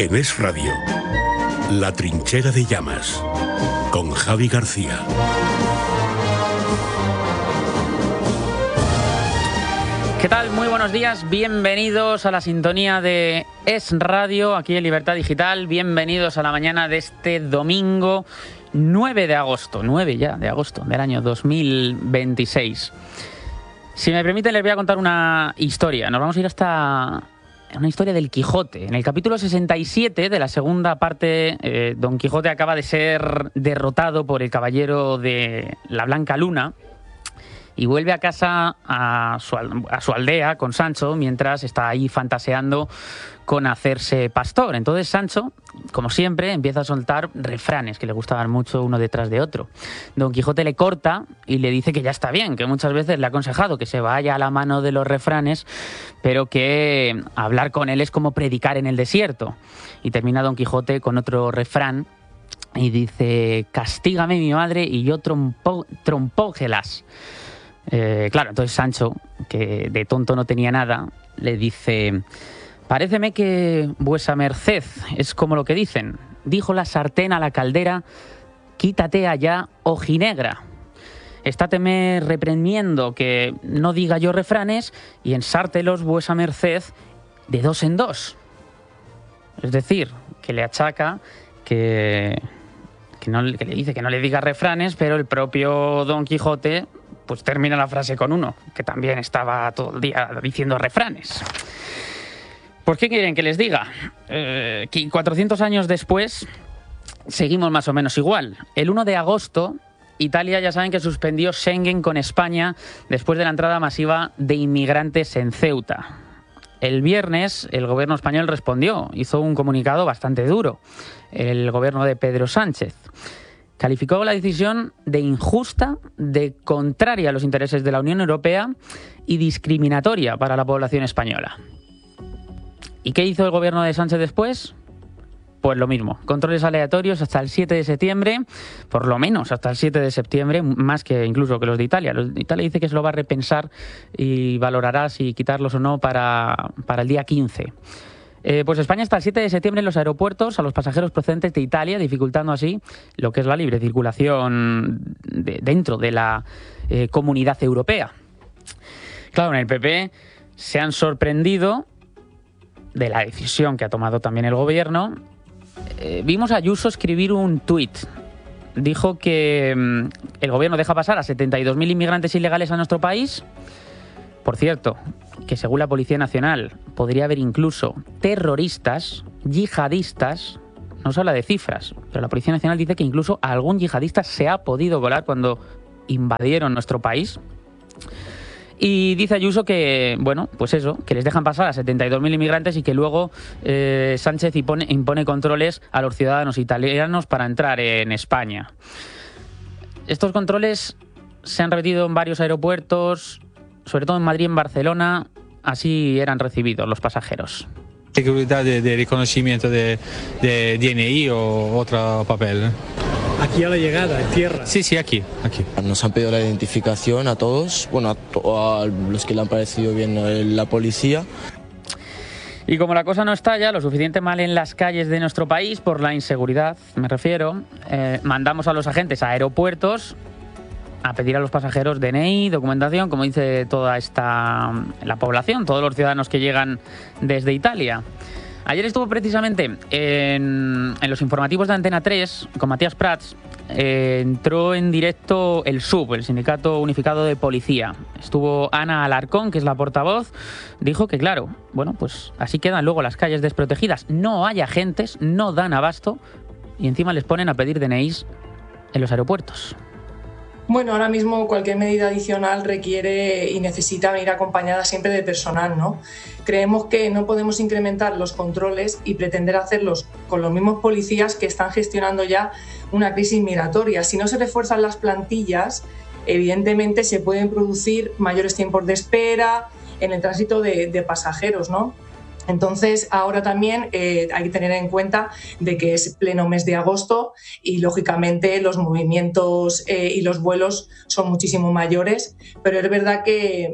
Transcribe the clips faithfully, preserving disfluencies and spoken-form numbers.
En Es Radio, La Trinchera de Llamas, con Javi García. ¿Qué tal? Muy buenos días, bienvenidos a la sintonía de Es Radio, aquí en Libertad Digital. Bienvenidos a la mañana de este domingo nueve de agosto, nueve ya de agosto del año dos mil veintiséis. Si me permiten, les voy a contar una historia. Nos vamos a ir hasta una historia del Quijote. En el capítulo sesenta y siete de la segunda parte, eh, Don Quijote acaba de ser derrotado por el caballero de la Blanca Luna y vuelve a casa a su, a su aldea con Sancho, mientras está ahí fantaseando con hacerse pastor. Entonces Sancho, como siempre, empieza a soltar refranes que le gustaban mucho uno detrás de otro. Don Quijote le corta y le dice que ya está bien, que muchas veces le ha aconsejado que se vaya a la mano de los refranes, pero que hablar con él es como predicar en el desierto. Y termina Don Quijote con otro refrán y dice: castígame mi madre y yo trompo, trompógelas. Eh, claro, entonces Sancho, que de tonto no tenía nada, le dice: paréceme que vuesa merced es como lo que dicen. Dijo la sartén a la caldera: quítate allá, ojinegra. Estáteme reprendiendo que no diga yo refranes y ensártelos vuesa merced de dos en dos. Es decir, que le achaca que, que, no, que le dice que no le diga refranes, pero el propio Don Quijote pues termina la frase con uno, que también estaba todo el día diciendo refranes. ¿Por qué quieren que les diga? Eh, que cuatrocientos años después seguimos más o menos igual. El uno de agosto, Italia, ya saben que suspendió Schengen con España después de la entrada masiva de inmigrantes en Ceuta. El viernes el gobierno español respondió, hizo un comunicado bastante duro. El gobierno de Pedro Sánchez calificó la decisión de injusta, de contraria a los intereses de la Unión Europea y discriminatoria para la población española. ¿Y qué hizo el gobierno de Sánchez después? Pues lo mismo, controles aleatorios hasta el siete de septiembre, por lo menos hasta el siete de septiembre, más que incluso que los de Italia. Los de Italia dice que se lo va a repensar y valorará si quitarlos o no para, para el día quince. Eh, pues España hasta el siete de septiembre en los aeropuertos a los pasajeros procedentes de Italia, dificultando así lo que es la libre circulación de, dentro de la eh, comunidad europea. Claro, en el P P se han sorprendido de la decisión que ha tomado también el gobierno. Eh, vimos a Ayuso escribir un tuit. Dijo que mmm, el gobierno deja pasar a setenta y dos mil inmigrantes ilegales a nuestro país. Por cierto, que según la Policía Nacional podría haber incluso terroristas, yihadistas. No se habla de cifras, pero la Policía Nacional dice que incluso algún yihadista se ha podido colar cuando invadieron nuestro país. Y dice Ayuso que, bueno, pues eso, que les dejan pasar a setenta y dos mil inmigrantes y que luego eh, Sánchez impone, impone controles a los ciudadanos italianos para entrar en España. Estos controles se han repetido en varios aeropuertos, sobre todo en Madrid y en Barcelona. Así eran recibidos los pasajeros. Seguridad de, de reconocimiento de, de D N I o otro papel. Aquí a la llegada, en tierra. Sí, sí, aquí, aquí. Nos han pedido la identificación a todos, bueno, a, to a los que le han parecido bien la policía. Y como la cosa no está ya lo suficiente mal en las calles de nuestro país, por la inseguridad, me refiero, eh, mandamos a los agentes a aeropuertos a pedir a los pasajeros D N I, documentación, como dice toda esta la población, todos los ciudadanos que llegan desde Italia. Ayer estuvo precisamente en, en los informativos de Antena tres con Matías Prats. Eh, entró en directo el S U B, el Sindicato Unificado de Policía. Estuvo Ana Alarcón, que es la portavoz. Dijo que, claro, bueno, pues así quedan luego las calles desprotegidas. No hay agentes, no dan abasto y encima les ponen a pedir D N Is en los aeropuertos. Bueno, ahora mismo cualquier medida adicional requiere y necesita venir acompañada siempre de personal, ¿no? Creemos que no podemos incrementar los controles y pretender hacerlos con los mismos policías que están gestionando ya una crisis migratoria. Si no se refuerzan las plantillas, evidentemente se pueden producir mayores tiempos de espera en el tránsito de, de pasajeros, ¿no? Entonces, ahora también eh, hay que tener en cuenta de que es pleno mes de agosto y, lógicamente, los movimientos eh, y los vuelos son muchísimo mayores, pero es verdad que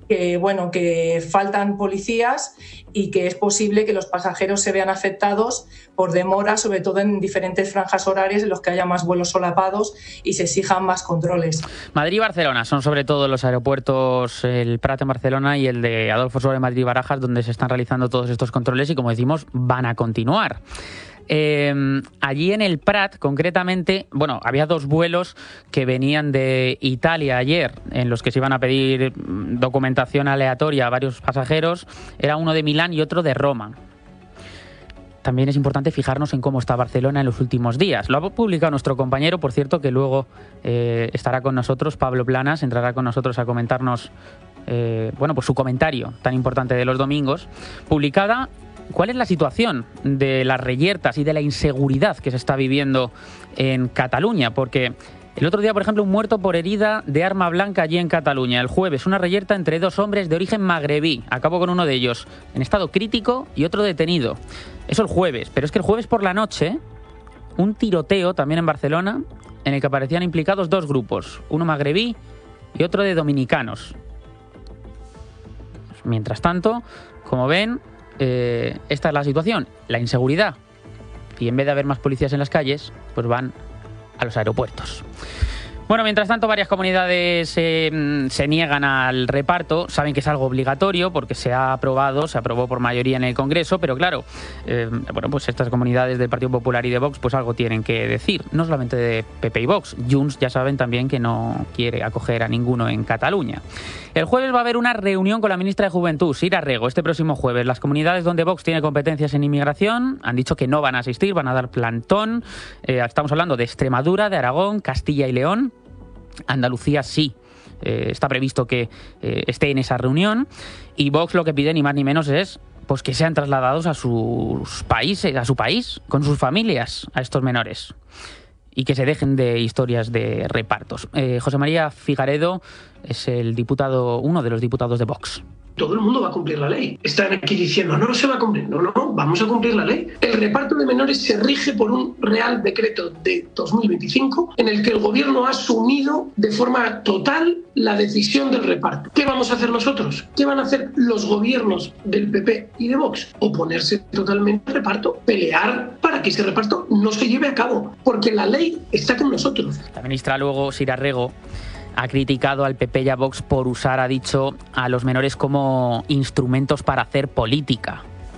que, bueno, que faltan policías y que es posible que los pasajeros se vean afectados por demora, sobre todo en diferentes franjas horarias en los que haya más vuelos solapados y se exijan más controles. Madrid y Barcelona son sobre todo los aeropuertos, el Prat en Barcelona y el de Adolfo Suárez Madrid y Barajas, donde se están realizando todos estos controles y, como decimos, van a continuar. Eh, allí en el Prat, concretamente, bueno, había dos vuelos que venían de Italia ayer, en los que se iban a pedir documentación aleatoria a varios pasajeros. Era uno de Milán y otro de Roma. También es importante fijarnos en cómo está Barcelona en los últimos días. Lo ha publicado nuestro compañero, por cierto, que luego eh, estará con nosotros, Pablo Planas, entrará con nosotros a comentarnos eh, bueno, pues su comentario tan importante de los domingos. Publicada, ¿cuál es la situación de las reyertas y de la inseguridad que se está viviendo en Cataluña? Porque el otro día, por ejemplo, un muerto por herida de arma blanca allí en Cataluña. El jueves, una reyerta entre dos hombres de origen magrebí. Acabó con uno de ellos en estado crítico y otro detenido. Eso el jueves. Pero es que el jueves por la noche, un tiroteo también en Barcelona, en el que aparecían implicados dos grupos. Uno magrebí y otro de dominicanos. Mientras tanto, como ven, eh, esta es la situación. La inseguridad. Y en vez de haber más policías en las calles, pues van a los aeropuertos. Bueno, mientras tanto, varias comunidades eh, se niegan al reparto. Saben que es algo obligatorio porque se ha aprobado, se aprobó por mayoría en el Congreso, pero claro, eh, bueno, pues estas comunidades del Partido Popular y de Vox pues algo tienen que decir, no solamente de P P y Vox. Junts ya saben también que no quiere acoger a ninguno en Cataluña. El jueves va a haber una reunión con la ministra de Juventud, Sira Rego, este próximo jueves. Las comunidades donde Vox tiene competencias en inmigración han dicho que no van a asistir, van a dar plantón. Eh, estamos hablando de Extremadura, de Aragón, Castilla y León. Andalucía sí, eh, está previsto que eh, esté en esa reunión, y Vox lo que pide ni más ni menos es pues que sean trasladados a sus países, a su país, con sus familias, a estos menores, y que se dejen de historias de repartos. Eh, José María Figaredo es el diputado, uno de los diputados de Vox. Todo el mundo va a cumplir la ley. Están aquí diciendo, no, no se va a cumplir. No, no, vamos a cumplir la ley. El reparto de menores se rige por un Real Decreto de dos mil veinticinco en el que el Gobierno ha asumido de forma total la decisión del reparto. ¿Qué vamos a hacer nosotros? ¿Qué van a hacer los gobiernos del P P y de Vox? Oponerse totalmente al reparto, pelear para que ese reparto no se lleve a cabo, porque la ley está con nosotros. La ministra luego, Sira Rego, ha criticado al P P y a Vox por usar, ha dicho, a los menores como instrumentos para hacer política.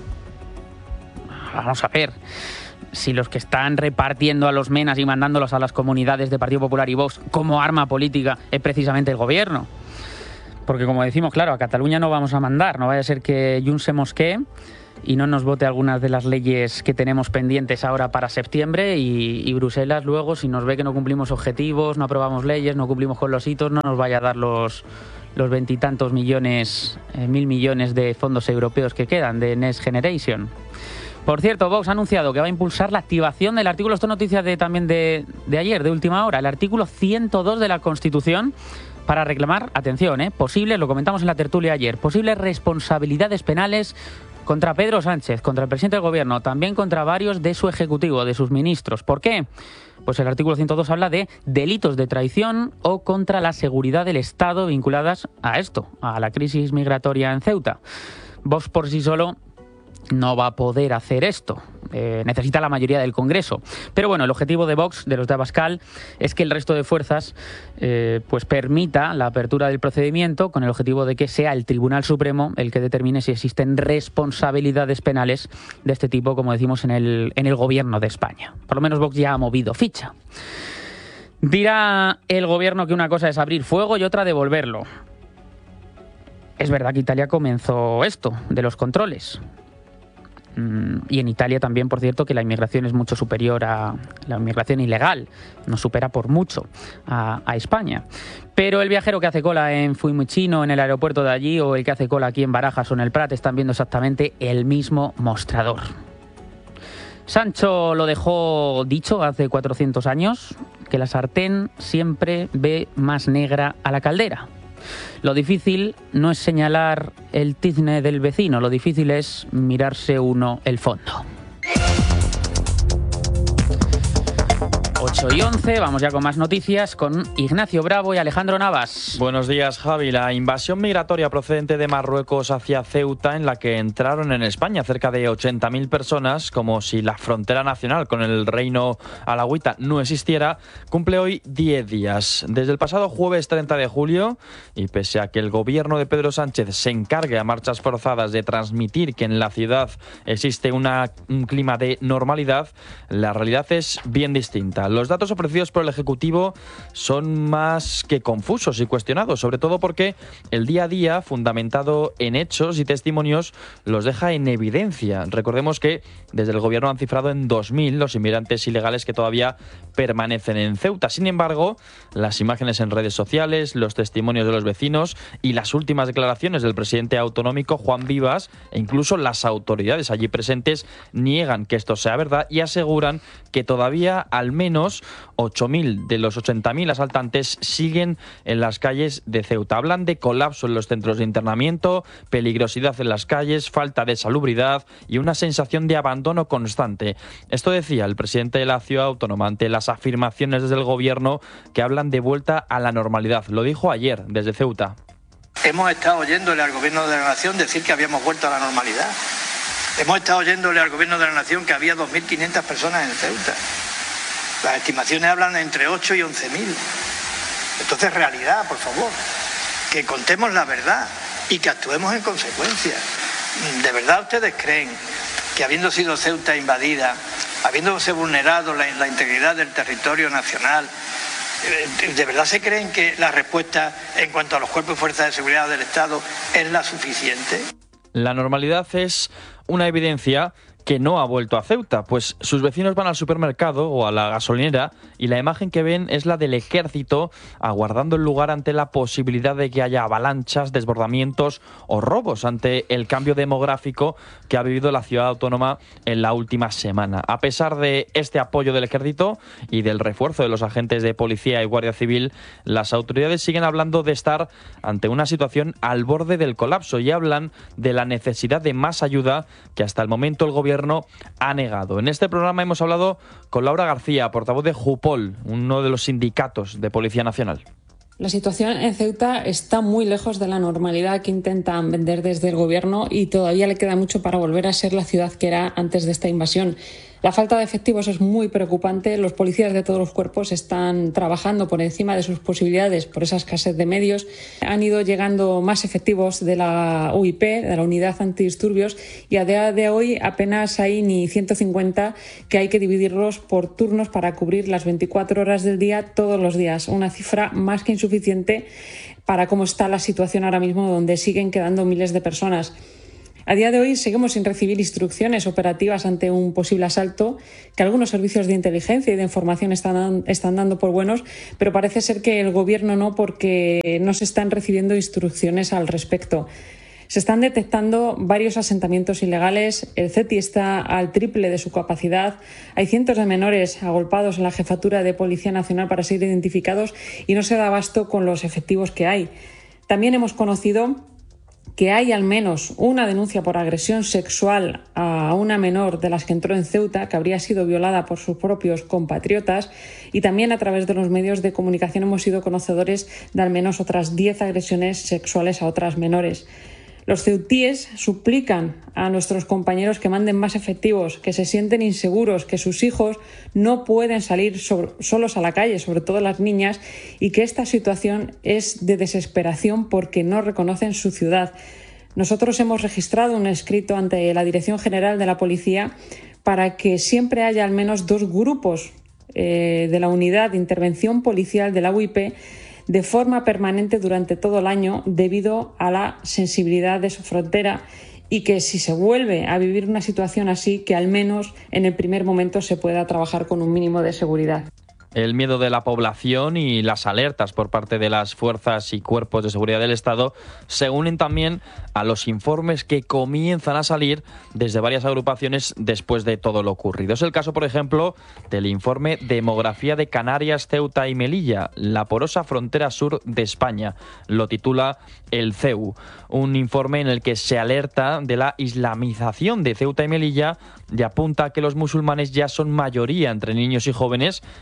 Vamos a ver, si los que están repartiendo a los menas y mandándolos a las comunidades de Partido Popular y Vox como arma política es precisamente el Gobierno. Porque, como decimos, claro, a Cataluña no vamos a mandar, no vaya a ser que Junts se mosquee y no nos vote algunas de las leyes que tenemos pendientes ahora para septiembre, y, y Bruselas luego, si nos ve que no cumplimos objetivos, no aprobamos leyes, no cumplimos con los hitos, no nos vaya a dar los los veintitantos millones, eh, mil millones de fondos europeos que quedan de Next Generation. Por cierto, Vox ha anunciado que va a impulsar la activación del artículo, esto es noticia de, también de, de ayer, de última hora, el artículo ciento dos de la Constitución, para reclamar, atención, eh, posibles, lo comentamos en la tertulia ayer, posibles responsabilidades penales contra Pedro Sánchez, contra el presidente del Gobierno, también contra varios de su ejecutivo, de sus ministros. ¿Por qué? Pues el artículo ciento dos habla de delitos de traición o contra la seguridad del Estado vinculadas a esto, a la crisis migratoria en Ceuta. Vox por sí solo no va a poder hacer esto. Eh, necesita la mayoría del Congreso. Pero bueno, el objetivo de Vox, de los de Abascal, es que el resto de fuerzas eh, pues permita la apertura del procedimiento, con el objetivo de que sea el Tribunal Supremo el que determine si existen responsabilidades penales de este tipo, como decimos, en el, en el Gobierno de España. Por lo menos Vox ya ha movido ficha. Dirá el Gobierno que una cosa es abrir fuego y otra devolverlo. Es verdad que Italia comenzó esto, de los controles. Y en Italia también, por cierto, que la inmigración es mucho superior a la inmigración ilegal, nos supera por mucho a, a España. Pero el viajero que hace cola en Fiumicino, en el aeropuerto de allí, o el que hace cola aquí en Barajas o en el Prat, están viendo exactamente el mismo mostrador. Sancho lo dejó dicho hace cuatrocientos años, que la sartén siempre ve más negra a la caldera. Lo difícil no es señalar el tizne del vecino, lo difícil es mirarse uno el fondo. ocho y once, vamos ya con más noticias con Ignacio Bravo y Alejandro Navas. Buenos días, Javi. La invasión migratoria procedente de Marruecos hacia Ceuta, en la que entraron en España cerca de ochenta mil personas, como si la frontera nacional con el reino alauita no existiera, cumple hoy diez días. Desde el pasado jueves treinta de julio, y pese a que el gobierno de Pedro Sánchez se encargue a marchas forzadas de transmitir que en la ciudad existe una, un clima de normalidad, la realidad es bien distinta. Los datos ofrecidos por el Ejecutivo son más que confusos y cuestionados, sobre todo porque el día a día, fundamentado en hechos y testimonios, los deja en evidencia. Recordemos que desde el Gobierno han cifrado en dos mil los inmigrantes ilegales que todavía permanecen en Ceuta. Sin embargo, las imágenes en redes sociales, los testimonios de los vecinos y las últimas declaraciones del presidente autonómico, Juan Vivas, e incluso las autoridades allí presentes, niegan que esto sea verdad y aseguran que todavía al menos ocho mil de los ochenta mil asaltantes siguen en las calles de Ceuta. Hablan de colapso en los centros de internamiento, peligrosidad en las calles, falta de salubridad y una sensación de abandono constante. Esto decía el presidente de la ciudad autónoma ante las afirmaciones desde el gobierno que hablan de vuelta a la normalidad. Lo dijo ayer desde Ceuta. Hemos estado oyéndole al gobierno de la nación decir que habíamos vuelto a la normalidad. Hemos estado oyéndole al gobierno de la nación que había dos mil quinientas personas en Ceuta. Las estimaciones hablan de entre ocho y once mil. Entonces, realidad, por favor. Que contemos la verdad y que actuemos en consecuencia. ¿De verdad ustedes creen que habiendo sido Ceuta invadida, habiéndose vulnerado la, la integridad del territorio nacional, ¿de verdad se creen que la respuesta en cuanto a los cuerpos y fuerzas de seguridad del Estado es la suficiente? La normalidad es una evidencia que no ha vuelto a Ceuta, pues sus vecinos van al supermercado o a la gasolinera y la imagen que ven es la del ejército aguardando el lugar ante la posibilidad de que haya avalanchas, desbordamientos o robos ante el cambio demográfico que ha vivido la ciudad autónoma en la última semana. A pesar de este apoyo del ejército y del refuerzo de los agentes de policía y guardia civil, las autoridades siguen hablando de estar ante una situación al borde del colapso y hablan de la necesidad de más ayuda que hasta el momento el gobierno ha negado. En este programa hemos hablado con Laura García, portavoz de Jupol, uno de los sindicatos de Policía Nacional. La situación en Ceuta está muy lejos de la normalidad que intentan vender desde el gobierno y todavía le queda mucho para volver a ser la ciudad que era antes de esta invasión. La falta de efectivos es muy preocupante. Los policías de todos los cuerpos están trabajando por encima de sus posibilidades por esa escasez de medios. Han ido llegando más efectivos de la U I P, de la Unidad Antidisturbios, y a día de hoy apenas hay ni ciento cincuenta, que hay que dividirlos por turnos para cubrir las veinticuatro horas del día todos los días. Una cifra más que insuficiente para cómo está la situación ahora mismo, donde siguen quedando miles de personas. A día de hoy seguimos sin recibir instrucciones operativas ante un posible asalto, que algunos servicios de inteligencia y de información están, están dando por buenos, pero parece ser que el gobierno no, porque no se están recibiendo instrucciones al respecto. Se están detectando varios asentamientos ilegales, el C E T I está al triple de su capacidad, hay cientos de menores agolpados en la Jefatura de Policía Nacional para ser identificados y no se da abasto con los efectivos que hay. También hemos conocido que hay al menos una denuncia por agresión sexual a una menor de las que entró en Ceuta, que habría sido violada por sus propios compatriotas, y también a través de los medios de comunicación hemos sido conocedores de al menos otras diez agresiones sexuales a otras menores. Los ceutíes suplican a nuestros compañeros que manden más efectivos, que se sienten inseguros, que sus hijos no pueden salir sobre, solos a la calle, sobre todo las niñas, y que esta situación es de desesperación porque no reconocen su ciudad. Nosotros hemos registrado un escrito ante la Dirección General de la Policía para que siempre haya al menos dos grupos eh, de la Unidad de Intervención Policial de la U I P de forma permanente durante todo el año, debido a la sensibilidad de su frontera, y que si se vuelve a vivir una situación así, que al menos en el primer momento se pueda trabajar con un mínimo de seguridad. El miedo de la población y las alertas por parte de las fuerzas y cuerpos de seguridad del Estado se unen también a los informes que comienzan a salir desde varias agrupaciones después de todo lo ocurrido. Es el caso, por ejemplo, del informe Demografía de Canarias, Ceuta y Melilla, la porosa frontera sur de España. Lo titula el C E U, un informe en el que se alerta de la islamización de Ceuta y Melilla y apunta a que los musulmanes ya son mayoría entre niños y jóvenes, según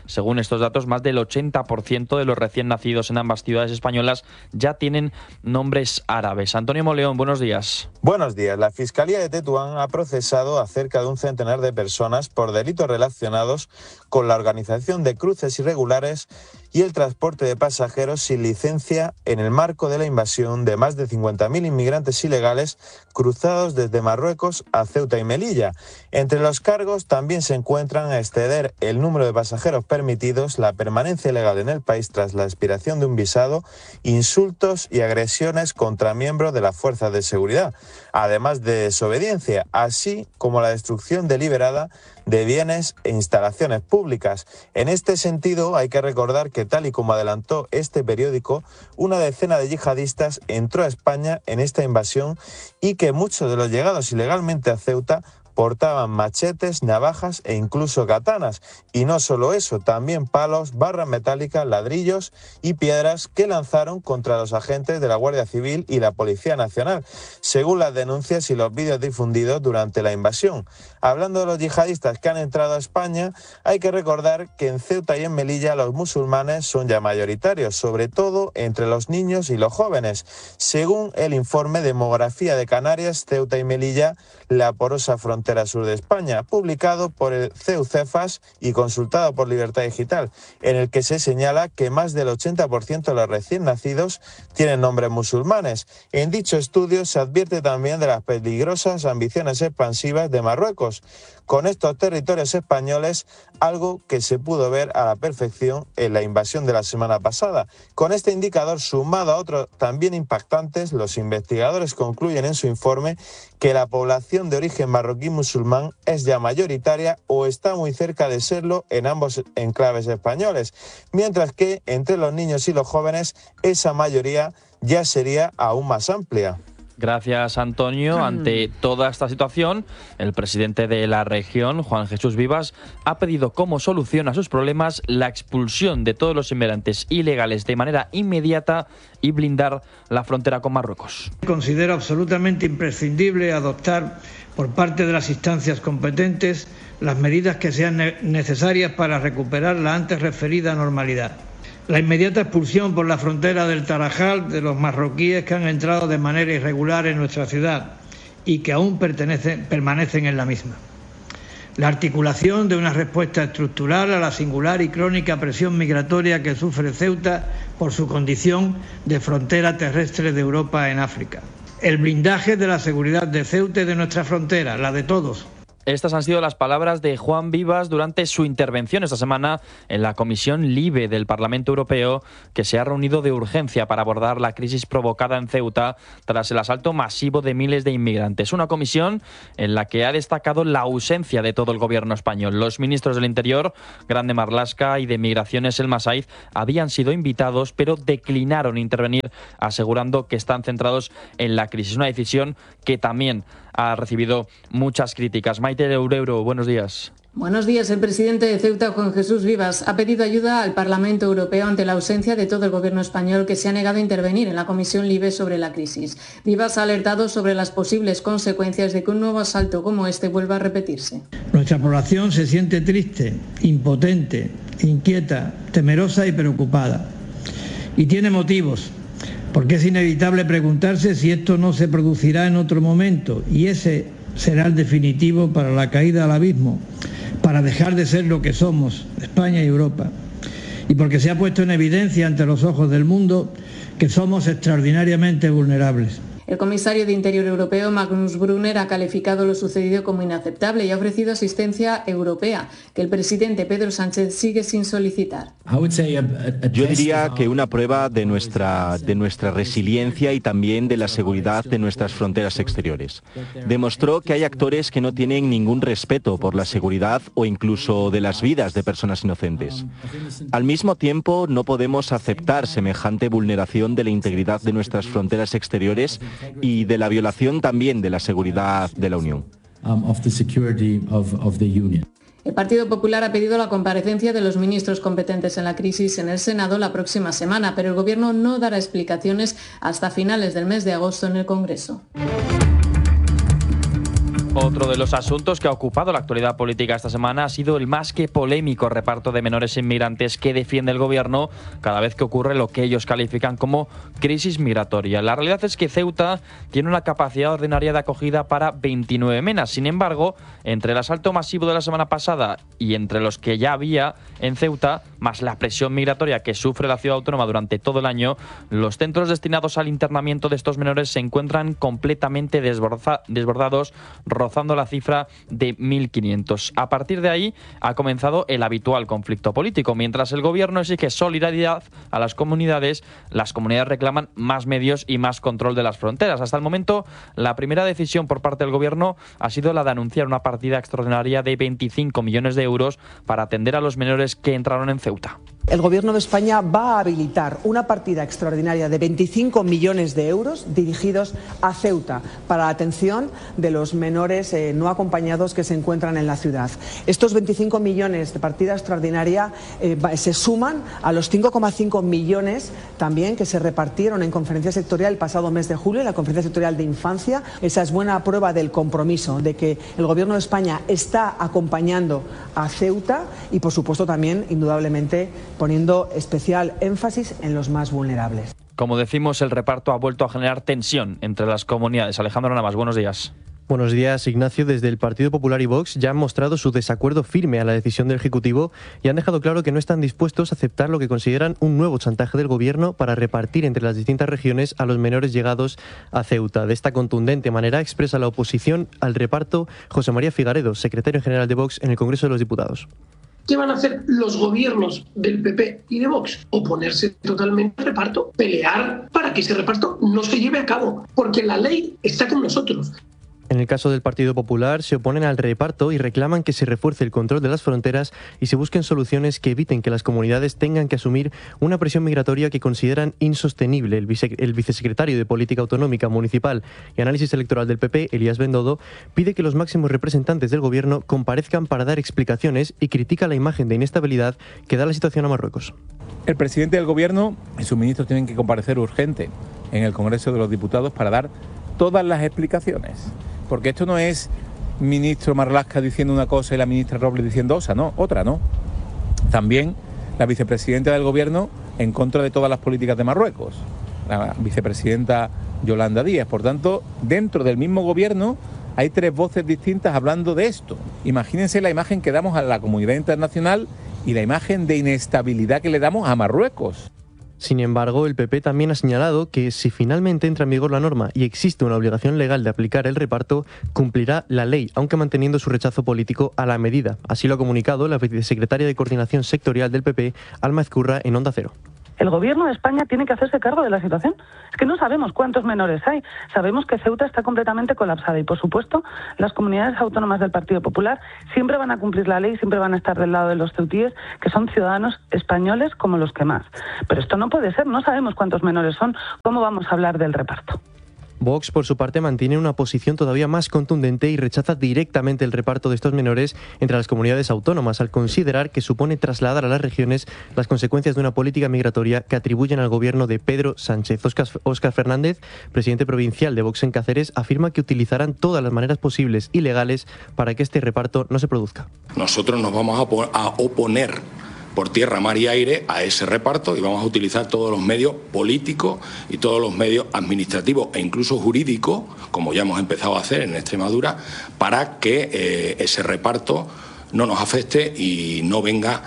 estos datos, más del ochenta por ciento de los recién nacidos en ambas ciudades españolas ya tienen nombres árabes. Antonio Moleón, buenos días. Buenos días. La Fiscalía de Tetuán ha procesado a cerca de un centenar de personas por delitos relacionados con la organización de cruces irregulares y el transporte de pasajeros sin licencia en el marco de la invasión de más de cincuenta mil inmigrantes ilegales cruzados desde Marruecos a Ceuta y Melilla. Entre los cargos también se encuentran exceder el número de pasajeros permitidos, la permanencia ilegal en el país tras la expiración de un visado, insultos y agresiones contra miembros de las fuerzas de seguridad, además de desobediencia, así como la destrucción deliberada de bienes e instalaciones públicas. En este sentido, hay que recordar que, tal y como adelantó este periódico, una decena de yihadistas entró a España en esta invasión y que muchos de los llegados ilegalmente a Ceuta portaban machetes, navajas e incluso katanas. Y no solo eso, también palos, barras metálicas, ladrillos y piedras que lanzaron contra los agentes de la Guardia Civil y la Policía Nacional, según las denuncias y los vídeos difundidos durante la invasión. Hablando de los yihadistas que han entrado a España, hay que recordar que en Ceuta y en Melilla los musulmanes son ya mayoritarios, sobre todo entre los niños y los jóvenes. Según el informe Demografía de Canarias, Ceuta y Melilla, la porosa frontera sur de España, publicado por el CEUCEFAS y consultado por Libertad Digital, en el que se señala que más del ochenta por ciento de los recién nacidos tienen nombres musulmanes. En dicho estudio se advierte también de las peligrosas ambiciones expansivas de Marruecos con estos territorios españoles, algo que se pudo ver a la perfección en la invasión de la semana pasada. Con este indicador sumado a otros también impactantes, los investigadores concluyen en su informe que la población de origen marroquí musulmán es ya mayoritaria o está muy cerca de serlo en ambos enclaves españoles, mientras que entre los niños y los jóvenes esa mayoría ya sería aún más amplia. Gracias, Antonio. Ante toda esta situación, el presidente de la región, Juan Jesús Vivas, ha pedido como solución a sus problemas la expulsión de todos los inmigrantes ilegales de manera inmediata y blindar la frontera con Marruecos. Considero absolutamente imprescindible adoptar por parte de las instancias competentes las medidas que sean necesarias para recuperar la antes referida normalidad. La inmediata expulsión por la frontera del Tarajal de los marroquíes que han entrado de manera irregular en nuestra ciudad y que aún pertenecen, permanecen en la misma. La articulación de una respuesta estructural a la singular y crónica presión migratoria que sufre Ceuta por su condición de frontera terrestre de Europa en África. El blindaje de la seguridad de Ceuta y de nuestra frontera, la de todos. Estas han sido las palabras de Juan Vivas durante su intervención esta semana en la Comisión LIBE del Parlamento Europeo, que se ha reunido de urgencia para abordar la crisis provocada en Ceuta tras el asalto masivo de miles de inmigrantes. Una comisión en la que ha destacado la ausencia de todo el gobierno español. Los ministros del Interior, Grande Marlaska, y de Migraciones, Elma Saiz, habían sido invitados, pero declinaron intervenir, asegurando que están centrados en la crisis. Una decisión que también ha recibido muchas críticas. Maite Loureiro, buenos días. Buenos días. El presidente de Ceuta, Juan Jesús Vivas, ha pedido ayuda al Parlamento Europeo ante la ausencia de todo el gobierno español, que se ha negado a intervenir en la Comisión LIBE sobre la crisis. Vivas ha alertado sobre las posibles consecuencias de que un nuevo asalto como este vuelva a repetirse. Nuestra población se siente triste, impotente, inquieta, temerosa y preocupada. Y tiene motivos, porque es inevitable preguntarse si esto no se producirá en otro momento, y ese será el definitivo para la caída al abismo, para dejar de ser lo que somos, España y Europa, y porque se ha puesto en evidencia ante los ojos del mundo que somos extraordinariamente vulnerables. El comisario de Interior europeo, Magnus Brunner, ha calificado lo sucedido como inaceptable y ha ofrecido asistencia europea, que el presidente Pedro Sánchez sigue sin solicitar. Yo diría que una prueba de nuestra, de nuestra resiliencia y también de la seguridad de nuestras fronteras exteriores. Demostró que hay actores que no tienen ningún respeto por la seguridad o incluso de las vidas de personas inocentes. Al mismo tiempo, no podemos aceptar semejante vulneración de la integridad de nuestras fronteras exteriores y de la violación también de la seguridad de la Unión. El Partido Popular ha pedido la comparecencia de los ministros competentes en la crisis en el Senado la próxima semana, pero el Gobierno no dará explicaciones hasta finales del mes de agosto en el Congreso. Otro de los asuntos que ha ocupado la actualidad política esta semana ha sido el más que polémico reparto de menores inmigrantes que defiende el gobierno cada vez que ocurre lo que ellos califican como crisis migratoria. La realidad es que Ceuta tiene una capacidad ordinaria de acogida para veintinueve menas. Sin embargo, entre el asalto masivo de la semana pasada y entre los que ya había en Ceuta, más la presión migratoria que sufre la ciudad autónoma durante todo el año, los centros destinados al internamiento de estos menores se encuentran completamente desborda- desbordados, rozando la cifra de mil quinientos. A partir de ahí ha comenzado el habitual conflicto político. Mientras el gobierno exige solidaridad a las comunidades, las comunidades reclaman más medios y más control de las fronteras. Hasta el momento, la primera decisión por parte del gobierno ha sido la de anunciar una partida extraordinaria de veinticinco millones de euros para atender a los menores que entraron en Ceuta. El Gobierno de España va a habilitar una partida extraordinaria de veinticinco millones de euros dirigidos a Ceuta para la atención de los menores eh, no acompañados que se encuentran en la ciudad. Estos veinticinco millones de partida extraordinaria eh, se suman a los cinco coma cinco millones también que se repartieron en conferencia sectorial el pasado mes de julio, en la conferencia sectorial de infancia. Esa es buena prueba del compromiso de que el Gobierno de España está acompañando a Ceuta y, por supuesto, también, indudablemente, poniendo especial énfasis en los más vulnerables. Como decimos, el reparto ha vuelto a generar tensión entre las comunidades. Alejandro Navas, buenos días. Buenos días, Ignacio. Desde el Partido Popular y Vox ya han mostrado su desacuerdo firme a la decisión del Ejecutivo y han dejado claro que no están dispuestos a aceptar lo que consideran un nuevo chantaje del Gobierno para repartir entre las distintas regiones a los menores llegados a Ceuta. De esta contundente manera expresa la oposición al reparto José María Figaredo, secretario general de Vox en el Congreso de los Diputados. ¿Qué van a hacer los gobiernos del P P y de Vox? Oponerse totalmente al reparto, pelear para que ese reparto no se lleve a cabo, porque la ley está con nosotros. En el caso del Partido Popular, se oponen al reparto y reclaman que se refuerce el control de las fronteras y se busquen soluciones que eviten que las comunidades tengan que asumir una presión migratoria que consideran insostenible. El, vice, el vicesecretario de Política Autonómica, Municipal y Análisis Electoral del P P, Elías Bendodo, pide que los máximos representantes del Gobierno comparezcan para dar explicaciones y critica la imagen de inestabilidad que da la situación a Marruecos. El presidente del Gobierno y sus ministros tienen que comparecer urgente en el Congreso de los Diputados para dar todas las explicaciones. Porque esto no es ministro Marlaska diciendo una cosa y la ministra Robles diciendo otra, no, otra, no. También la vicepresidenta del Gobierno en contra de todas las políticas de Marruecos, la vicepresidenta Yolanda Díaz. Por tanto, dentro del mismo Gobierno hay tres voces distintas hablando de esto. Imagínense la imagen que damos a la comunidad internacional y la imagen de inestabilidad que le damos a Marruecos. Sin embargo, el P P también ha señalado que si finalmente entra en vigor la norma y existe una obligación legal de aplicar el reparto, cumplirá la ley, aunque manteniendo su rechazo político a la medida. Así lo ha comunicado la vicesecretaria de Coordinación Sectorial del P P, Alma Ezcurra, en Onda Cero. El Gobierno de España tiene que hacerse cargo de la situación. Es que no sabemos cuántos menores hay. Sabemos que Ceuta está completamente colapsada y, por supuesto, las comunidades autónomas del Partido Popular siempre van a cumplir la ley, siempre van a estar del lado de los ceutíes, que son ciudadanos españoles como los que más. Pero esto no puede ser, no sabemos cuántos menores son. ¿Cómo vamos a hablar del reparto? Vox, por su parte, mantiene una posición todavía más contundente y rechaza directamente el reparto de estos menores entre las comunidades autónomas, al considerar que supone trasladar a las regiones las consecuencias de una política migratoria que atribuyen al gobierno de Pedro Sánchez. Óscar Fernández, presidente provincial de Vox en Cáceres, afirma que utilizarán todas las maneras posibles y legales para que este reparto no se produzca. Nosotros nos vamos a, a oponer por tierra, mar y aire a ese reparto y vamos a utilizar todos los medios políticos y todos los medios administrativos e incluso jurídicos, como ya hemos empezado a hacer en Extremadura, para que eh, ese reparto no nos afecte y no venga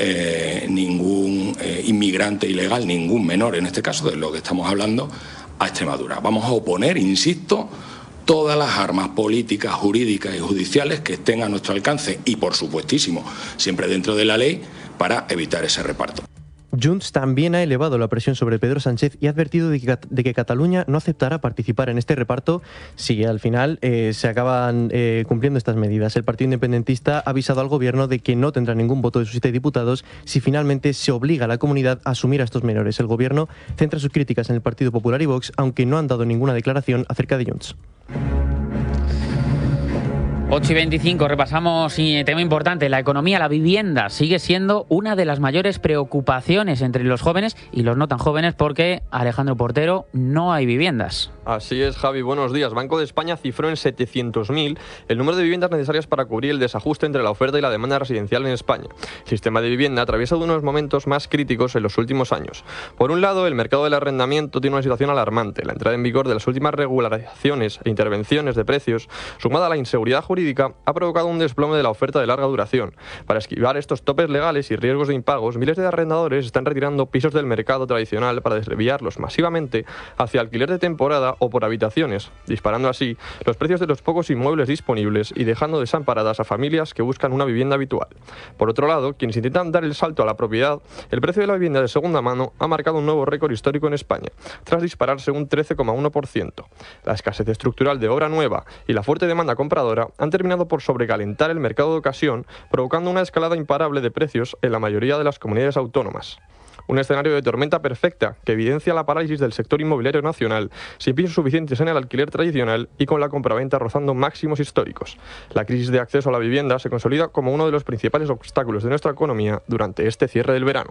eh, ningún eh, inmigrante ilegal, ningún menor, en este caso de lo que estamos hablando, a Extremadura. Vamos a oponer, insisto, todas las armas políticas, jurídicas y judiciales que estén a nuestro alcance y, por supuestísimo, siempre dentro de la ley, para evitar ese reparto. Junts también ha elevado la presión sobre Pedro Sánchez y ha advertido de que, de que Cataluña no aceptará participar en este reparto si al final eh, se acaban eh, cumpliendo estas medidas. El Partido Independentista ha avisado al Gobierno de que no tendrá ningún voto de sus siete diputados si finalmente se obliga a la comunidad a asumir a estos menores. El Gobierno centra sus críticas en el Partido Popular y Vox, aunque no han dado ninguna declaración acerca de Junts. ocho y veinticinco, repasamos un tema importante. La economía, la vivienda, sigue siendo una de las mayores preocupaciones entre los jóvenes y los no tan jóvenes porque, Alejandro Portero, no hay viviendas. Así es, Javi, buenos días. Banco de España cifró en setecientos mil el número de viviendas necesarias para cubrir el desajuste entre la oferta y la demanda residencial en España. El sistema de vivienda atraviesa uno de los momentos más críticos en los últimos años. Por un lado, el mercado del arrendamiento tiene una situación alarmante. La entrada en vigor de las últimas regularizaciones e intervenciones de precios, sumada a la inseguridad jurídica, ha provocado un desplome de la oferta de larga duración. Para esquivar estos topes legales y riesgos de impagos, miles de arrendadores están retirando pisos del mercado tradicional para desviarlos masivamente hacia alquiler de temporada o por habitaciones, disparando así los precios de los pocos inmuebles disponibles y dejando desamparadas a familias que buscan una vivienda habitual. Por otro lado, quienes intentan dar el salto a la propiedad, el precio de la vivienda de segunda mano ha marcado un nuevo récord histórico en España, tras dispararse un trece coma uno por ciento. La escasez estructural de obra nueva y la fuerte demanda compradora han terminado por sobrecalentar el mercado de ocasión, provocando una escalada imparable de precios en la mayoría de las comunidades autónomas. Un escenario de tormenta perfecta que evidencia la parálisis del sector inmobiliario nacional, sin pisos suficientes en el alquiler tradicional y con la compraventa rozando máximos históricos. La crisis de acceso a la vivienda se consolida como uno de los principales obstáculos de nuestra economía durante este cierre del verano.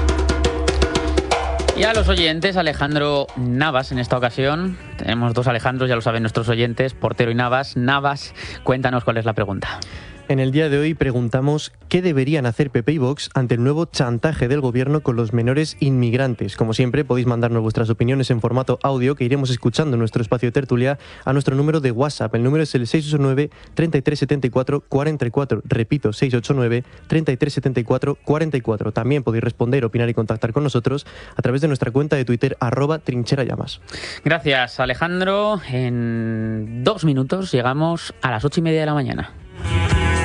Y a los oyentes, Alejandro Navas en esta ocasión. Tenemos dos Alejandros, ya lo saben nuestros oyentes, Portero y Navas. Navas, cuéntanos cuál es la pregunta. En el día de hoy preguntamos qué deberían hacer P P y Vox ante el nuevo chantaje del gobierno con los menores inmigrantes. Como siempre, podéis mandarnos vuestras opiniones en formato audio que iremos escuchando en nuestro espacio de tertulia a nuestro número de WhatsApp. El número es el seis ocho nueve, treinta y tres setenta y cuatro, cuarenta y cuatro. Repito, seis ocho nueve, treinta y tres setenta y cuatro, cuarenta y cuatro. También podéis responder, opinar y contactar con nosotros a través de nuestra cuenta de Twitter, arroba trincherallamas. Gracias, Alejandro. En dos minutos llegamos a las ocho y media de la mañana.